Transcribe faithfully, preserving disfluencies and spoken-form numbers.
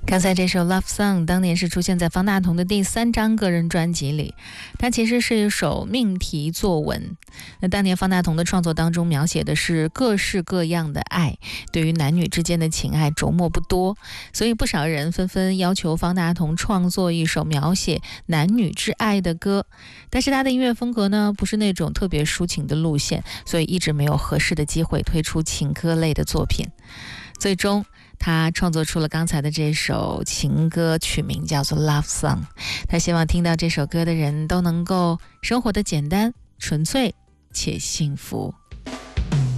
刚才这首 Love Song 当年是出现在方大同的第三张个人专辑里，它其实是一首命题作文。那当年方大同的创作当中描写的是各式各样的爱，对于男女之间的情爱琢磨不多，所以不少人纷纷要求方大同创作一首描写男女之爱的歌。但是他的音乐风格呢，不是那种特别抒情的路线，所以一直没有合适的机会推出情歌类的作品。最终他创作出了刚才的这首情歌，曲名叫做 Love Song。 他希望听到这首歌的人都能够生活的简单纯粹且幸福。